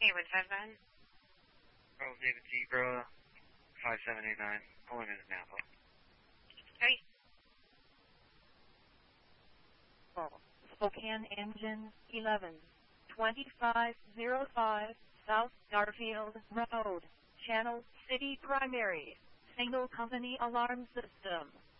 8159. Charles David Zebra, 5789, pulling into Napa. Okay. Spokane Engine 11, 2505 South Garfield Road, Channel City Primary, Single Company Alarm System.